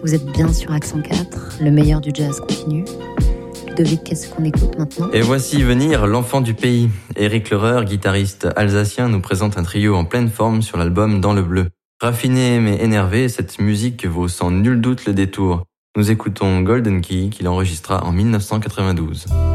Vous êtes bien sur Accent 4, le meilleur du jazz continue. Ludovic, qu'est-ce qu'on écoute maintenant ? Et voici venir l'enfant du pays. Éric Lehrer, guitariste alsacien, nous présente un trio en pleine forme sur l'album Dans le bleu. Raffiné mais énervé, cette musique vaut sans nul doute le détour. Nous écoutons Golden Key qu'il enregistra en 1992.